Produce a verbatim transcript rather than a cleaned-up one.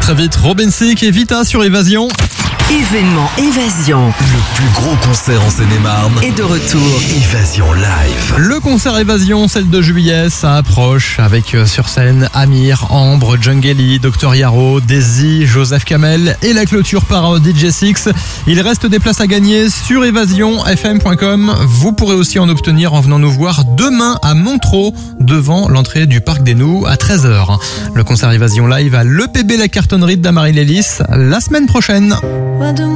très vite, Robin Thicke et Vita sur Évasion. Événement Évasion. Le plus gros concert en Seine-et-Marne est de retour. Évasion Live. Le concert Évasion, celle de juillet, ça approche avec euh, sur scène Amir, Ambre, Djungeli, Docteur Yaro, Daisy, Joseph Kamel et la clôture par euh, D J Six. Il reste des places à gagner sur évasion f m point com. Vous pourrez aussi en obtenir en venant nous voir demain à Montreux devant l'entrée du Parc des Nous à treize heures. Le concert Évasion Live à l'E P B La Cartonnerie d'Amarie Lélis la semaine prochaine.